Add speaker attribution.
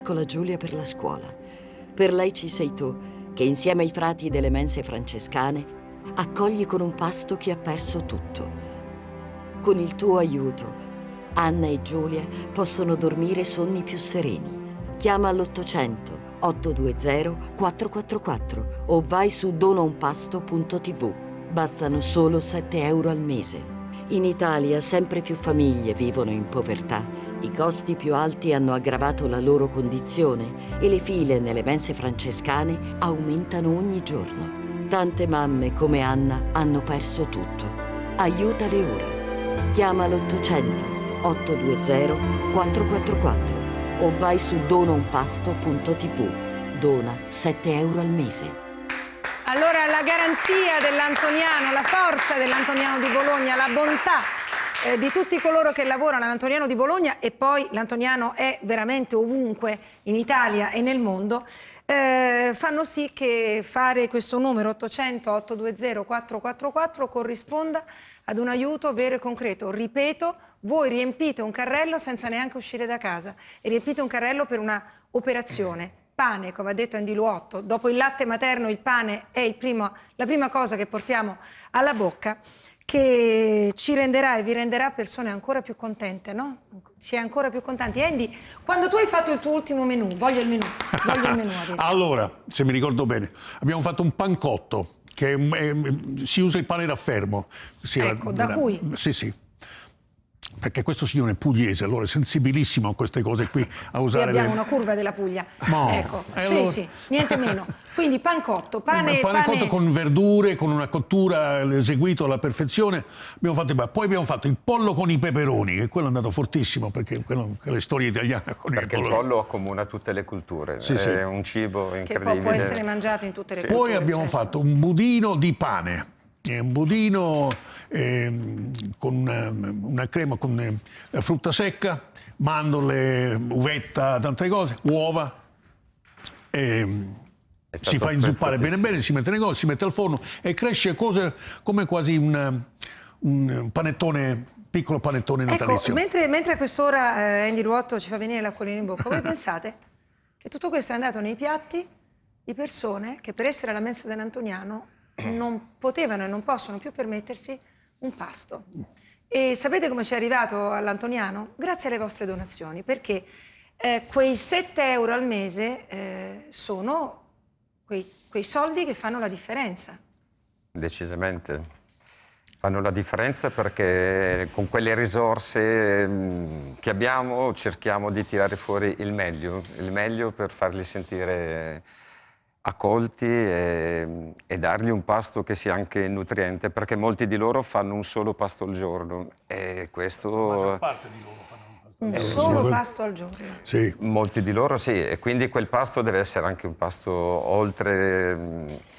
Speaker 1: Piccola Giulia per la scuola. Per lei ci sei tu, che insieme ai frati delle mense francescane accogli con un pasto chi ha perso tutto. Con il tuo aiuto, Anna e Giulia possono dormire sonni più sereni. Chiama all'800 820 444 o vai su donaunpasto.tv. Bastano solo 7 euro al mese. In Italia sempre più famiglie vivono in povertà. I costi più alti hanno aggravato la loro condizione e le file nelle mense francescane aumentano ogni giorno. Tante mamme come Anna hanno perso tutto. Aiutale ora. Chiama l'800 820 444 o vai su donaunpasto.tv. Dona 7 euro al mese.
Speaker 2: Allora la garanzia dell'Antoniano, la forza dell'Antoniano di Bologna, la bontà di tutti coloro che lavorano all'Antoniano di Bologna, e poi l'Antoniano è veramente ovunque in Italia e nel mondo, fanno sì che fare questo numero 800 820 444 corrisponda ad un aiuto vero e concreto. Ripeto, voi riempite un carrello senza neanche uscire da casa e riempite un carrello per una operazione. Pane, come ha detto Andy Luotto, dopo il latte materno il pane è la prima cosa che portiamo alla bocca, che ci renderà e vi renderà persone ancora più contente, no? Si è ancora più contenti. Andy, quando tu hai fatto il tuo ultimo menù, voglio il menù adesso.
Speaker 3: Allora, se mi ricordo bene, abbiamo fatto un pancotto, che si usa il pane raffermo.
Speaker 2: Ecco, da cui?
Speaker 3: Sì, sì. Perché questo signore è pugliese, allora è sensibilissimo a queste cose qui, a usare.
Speaker 2: Qui abbiamo una curva della Puglia.
Speaker 3: No.
Speaker 2: Ecco,
Speaker 3: Allora...
Speaker 2: sì, niente meno. Quindi pancotto, pane
Speaker 3: cotto con verdure, con una cottura eseguito alla perfezione. Poi abbiamo fatto il pollo con i peperoni, che quello è andato fortissimo, perché quello è la storia italiana con
Speaker 4: perché
Speaker 3: il
Speaker 4: pollo. Il pollo accomuna tutte le culture,
Speaker 3: sì,
Speaker 4: è un cibo incredibile.
Speaker 2: Che può essere mangiato in tutte le culture.
Speaker 3: Poi abbiamo fatto un budino di pane. Un budino con una crema con frutta secca, mandorle, uvetta, tante cose, uova. Si fa inzuppare bene bene, si mette nelle cose, si mette al forno e cresce come quasi un panettone, piccolo panettone natalizio.
Speaker 2: Ecco, mentre a quest'ora Andy Luotto ci fa venire l'acquolina in bocca, voi pensate che tutto questo è andato nei piatti di persone che per essere alla mensa dell'Antoniano non potevano e non possono più permettersi un pasto. E sapete come ci è arrivato all'Antoniano? Grazie alle vostre donazioni, perché quei 7 euro al mese sono quei soldi che fanno la differenza.
Speaker 4: Decisamente. Fanno la differenza perché con quelle risorse che abbiamo cerchiamo di tirare fuori il meglio per farli sentire accolti e dargli un pasto che sia anche nutriente, perché molti di loro fanno un solo pasto al giorno e questo...
Speaker 3: La maggior parte di loro fanno
Speaker 2: un solo pasto al giorno.
Speaker 3: Sì.
Speaker 4: Molti di loro sì, e quindi quel pasto deve essere anche un pasto oltre